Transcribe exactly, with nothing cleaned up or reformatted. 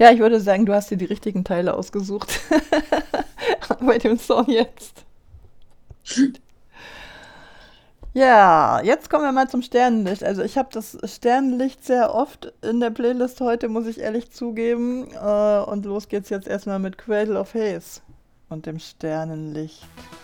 Ja, ich würde sagen, du hast dir die richtigen Teile ausgesucht. Bei dem Song jetzt. Ja, jetzt kommen wir mal zum Sternenlicht. Also ich habe das Sternenlicht sehr oft in der Playlist heute, muss ich ehrlich zugeben. Äh, und los geht's jetzt erstmal mit Cradle of Haze und dem Sternenlicht.